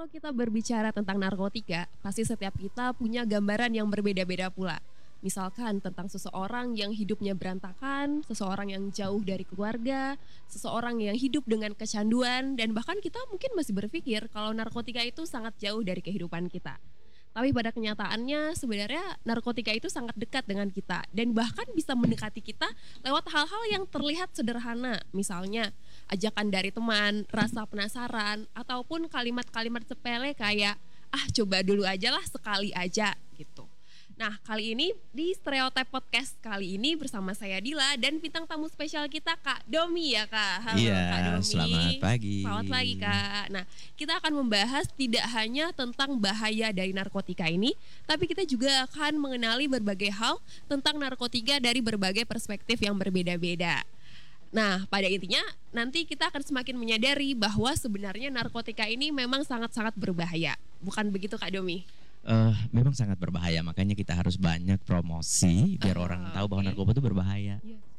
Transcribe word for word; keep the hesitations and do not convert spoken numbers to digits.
Kalau kita berbicara tentang narkotika, pasti setiap kita punya gambaran yang berbeda-beda pula. Misalkan tentang seseorang yang hidupnya berantakan, seseorang yang jauh dari keluarga, seseorang yang hidup dengan kecanduan, dan bahkan kita mungkin masih berpikir kalau narkotika itu sangat jauh dari kehidupan kita. Tapi pada kenyataannya sebenarnya narkotika itu sangat dekat dengan kita dan bahkan bisa mendekati kita lewat hal-hal yang terlihat sederhana. Misalnya ajakan dari teman, rasa penasaran, ataupun kalimat-kalimat sepele kayak ah coba dulu aja lah sekali aja gitu. Nah kali ini di Stereotype Podcast kali ini bersama saya Dila dan bintang tamu spesial kita Kak Domi ya Kak. Halo Iya, Kak Domi. selamat pagi. Selamat pagi Kak. Nah kita akan membahas tidak hanya tentang bahaya dari narkotika ini, tapi kita juga akan mengenali berbagai hal tentang narkotika dari berbagai perspektif yang berbeda-beda. Nah pada intinya nanti kita akan semakin menyadari bahwa sebenarnya narkotika ini memang sangat-sangat berbahaya. Bukan begitu Kak Domi? Uh, memang sangat berbahaya, makanya kita harus banyak promosi biar Ah, orang tahu bahwa oke. narkoba itu berbahaya. Yes.